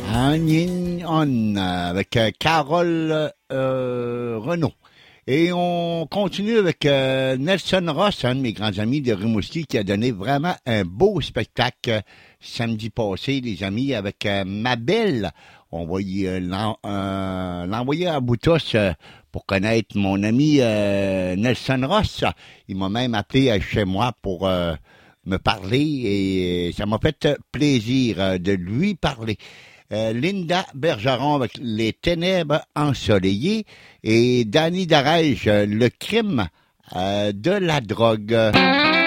On avec Carole Renaud. Et on continue avec Nelson Ross, un de mes grands amis de Rimouski, qui a donné vraiment un beau spectacle samedi passé, les amis, avec Mabel. On va l'envoyer à Boutos pour connaître mon ami Nelson Ross. Il m'a même appelé chez moi pour me parler et ça m'a fait plaisir de lui parler. Linda Bergeron avec Les Ténèbres ensoleillées et Danny Darège, Le crime de la drogue.